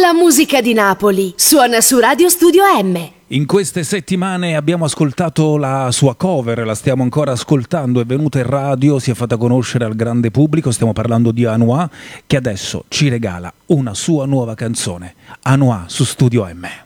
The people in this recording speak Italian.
La musica di Napoli suona su Radio Studio M. In queste settimane abbiamo ascoltato la sua cover, la stiamo ancora ascoltando, è venuta in radio, si è fatta conoscere al grande pubblico, stiamo parlando di Anouar, che adesso ci regala una sua nuova canzone, Anouar su Studio M.